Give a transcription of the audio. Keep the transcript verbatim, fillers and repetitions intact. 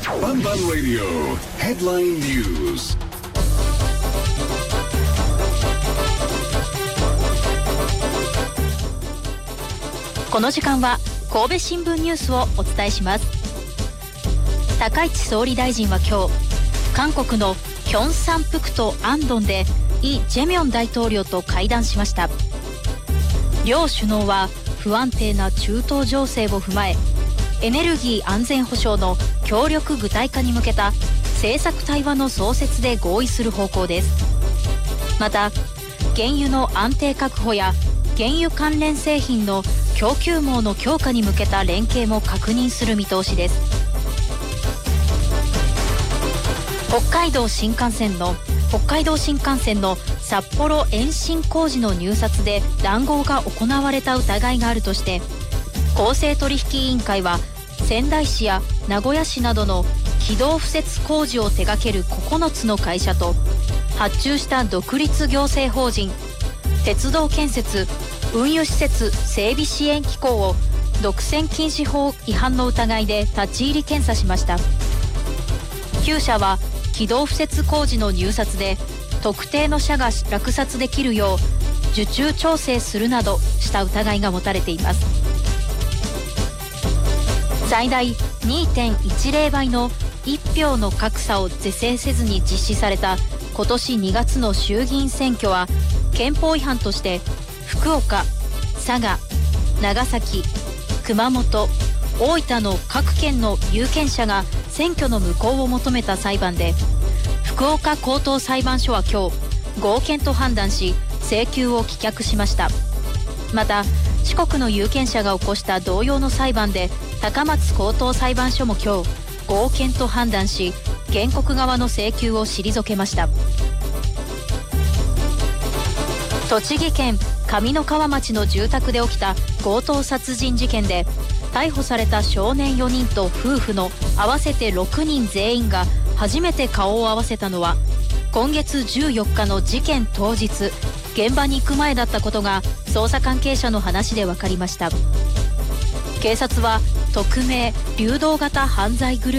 バンバンラディオヘッドラインニュース。 この時間は神戸新聞ニュースをお伝えします。高市総理大臣は今日、韓国のキョンサンプクトアンドンでイ・ジェミョン大統領と会談しました。両首脳は不安定な中東情勢を踏まえ、エネルギー安全保障の協力具体化に向けた政策対話の創設で合意する方向です。また、原油の安定確保や原油関連製品の供給網の強化に向けた連携も確認する見通しです。北海道新幹線の北海道新幹線の札幌延伸工事の入札で談合が行われた疑いがあるとして、公正取引委員会は仙台市や名古屋市などの軌道敷設工事を手掛けるここのつの会社と、発注した独立行政法人鉄道建設運輸施設整備支援機構を独占禁止法違反の疑いで立ち入り検査しました。きゅう社は軌道敷設工事の入札で特定の社が落札できるよう受注調整するなどした疑いが持たれています。最大 にてんいちゼロ 倍のいち票の格差を是正せずに実施された今年にがつの衆議院選挙は、憲法違反として福岡、佐賀、長崎、熊本、大分の各県の有権者が選挙の無効を求めた裁判で、福岡高等裁判所は今日合憲と判断し請求を棄却しました。また、四国の有権者が起こした同様の裁判で高松高等裁判所も今日合憲と判断し、原告側の請求を退けました。栃木県上三川町の住宅で起きた強盗殺人事件で、逮捕された少年よにんと夫婦の合わせてろくにん全員が初めて顔を合わせたのは、今月じゅうよっかの事件当日、現場に行く前だったことが捜査関係者の話で分かりました。警察は匿名・流動型犯罪グループ